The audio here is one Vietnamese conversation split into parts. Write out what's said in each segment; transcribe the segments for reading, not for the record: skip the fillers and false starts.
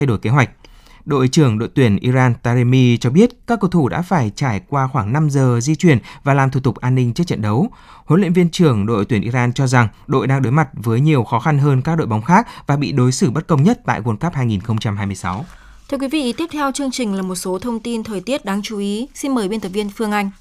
thay đổi kế hoạch. Đội trưởng đội tuyển Iran Taremi cho biết các cầu thủ đã phải trải qua khoảng 5 giờ di chuyển và làm thủ tục an ninh trước trận đấu. Huấn luyện viên trưởng đội tuyển Iran cho rằng đội đang đối mặt với nhiều khó khăn hơn các đội bóng khác và bị đối xử bất công nhất tại World Cup 2026. Thưa quý vị, tiếp theo chương trình là một số thông tin thời tiết đáng chú ý. Xin mời biên tập viên Phương Anh.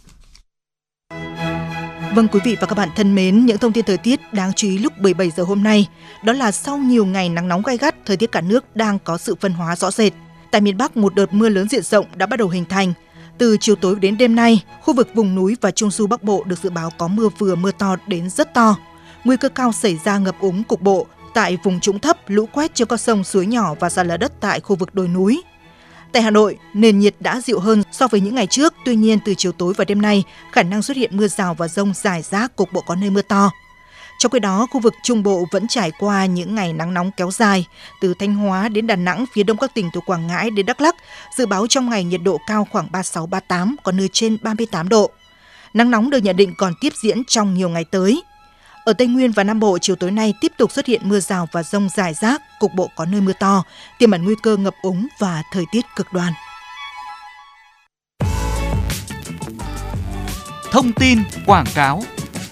Vâng, quý vị và các bạn thân mến, những thông tin thời tiết đáng chú ý lúc 17 giờ hôm nay, đó là sau nhiều ngày nắng nóng gay gắt, thời tiết cả nước đang có sự phân hóa rõ rệt. Tại miền Bắc, một đợt mưa lớn diện rộng đã bắt đầu hình thành. Từ chiều tối đến đêm nay, khu vực vùng núi và Trung du Bắc Bộ được dự báo có mưa vừa mưa to đến rất to. Nguy cơ cao xảy ra ngập úng cục bộ tại vùng trũng thấp, lũ quét trên các sông suối nhỏ và sạt lở đất tại khu vực đồi núi. Tại Hà Nội, nền nhiệt đã dịu hơn so với những ngày trước, tuy nhiên từ chiều tối và đêm nay, khả năng xuất hiện mưa rào và dông rải rác, cục bộ có nơi mưa to. Trong khi đó, khu vực Trung Bộ vẫn trải qua những ngày nắng nóng kéo dài, từ Thanh Hóa đến Đà Nẵng, phía đông các tỉnh từ Quảng Ngãi đến Đắk Lắk, dự báo trong ngày nhiệt độ cao khoảng 36-38, có nơi trên 38 độ. Nắng nóng được nhận định còn tiếp diễn trong nhiều ngày tới. Ở Tây Nguyên và Nam Bộ, chiều tối nay tiếp tục xuất hiện mưa rào và dông rải rác, cục bộ có nơi mưa to, tiềm ẩn nguy cơ ngập úng và thời tiết cực đoan. Thông tin quảng cáo.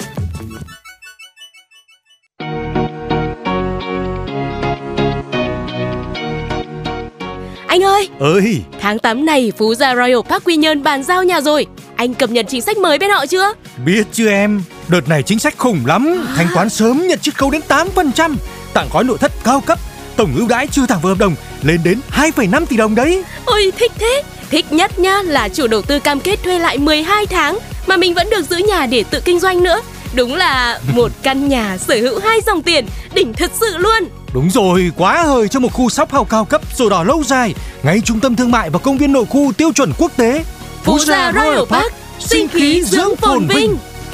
Anh ơi! Ơi! Tháng 8 này Phú Gia Royal Park Quy Nhơn bàn giao nhà rồi. Anh cập nhật chính sách mới bên họ chưa? Biết chứ em. Đợt này chính sách khủng lắm. Thanh toán sớm nhận chiết khấu đến 8%. Tặng gói nội thất cao cấp. Tổng ưu đãi chưa thẳng vào hợp đồng lên đến 2,5 tỷ đồng đấy. Ôi thích thế. Thích nhất nhá là chủ đầu tư cam kết thuê lại 12 tháng mà mình vẫn được giữ nhà để tự kinh doanh nữa. Đúng là một căn nhà sở hữu 2 dòng tiền, đỉnh thật sự luôn. Đúng rồi, quá hời cho một khu shop house cao cấp, sổ đỏ lâu dài, ngay trung tâm thương mại và công viên nội khu tiêu chuẩn quốc tế. Phú Gia Royal Park, sinh khí dưỡng phồn vinh.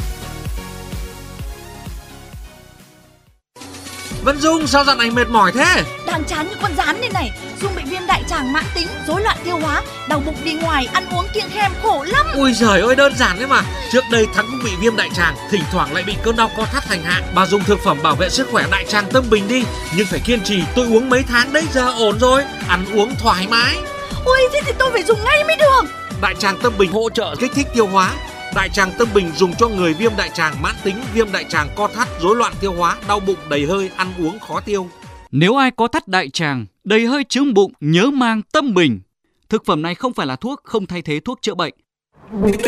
Vân Dung, sao dạo này mệt mỏi thế? Đang chán như con rán đây này. Dung bị viêm đại tràng mãn tính, rối loạn tiêu hóa, đau bụng đi ngoài, ăn uống kiêng khem khổ lắm. Ui giời ơi, đơn giản đấy mà. Trước đây Thắng cũng bị viêm đại tràng, thỉnh thoảng lại bị cơn đau co thắt hành hạ. Bà dùng thực phẩm bảo vệ sức khỏe đại tràng Tâm Bình đi. Nhưng phải kiên trì, tôi uống mấy tháng đấy, giờ ổn rồi. Ăn uống thoải mái. Ui, thế thì tôi phải dùng ngay mới được. Đại tràng Tâm Bình hỗ trợ kích thích tiêu hóa. Đại tràng Tâm Bình dùng cho người viêm đại tràng mãn tính, viêm đại tràng co thắt, rối loạn tiêu hóa, đau bụng đầy hơi, ăn uống khó tiêu. Nếu ai có thắt đại tràng, đầy hơi chướng bụng, nhớ mang Tâm Bình. Thực phẩm này không phải là thuốc, không thay thế thuốc chữa bệnh.